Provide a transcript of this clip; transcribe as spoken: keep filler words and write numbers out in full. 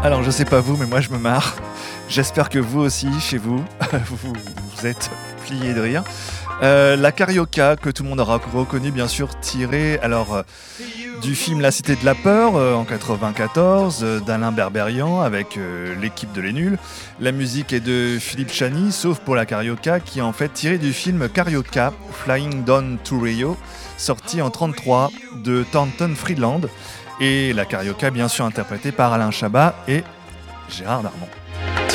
Alors je sais pas vous, mais moi je me marre. J'espère que vous aussi, chez vous, vous, vous êtes pliés de rire. Euh, la Carioca, que tout le monde aura reconnu bien sûr, tirée alors, euh, du film La Cité de la Peur euh, en quatre-vingt-quatorze euh, d'Alain Berberian avec euh, l'équipe de Les Nuls. La musique est de Philippe Chani, sauf pour la Carioca qui est en fait tirée du film Carioca, Flying Down to Rio, sorti en trente-trois de Thornton Friedland. Et la Carioca bien sûr interprétée par Alain Chabat et Gérard Darmon.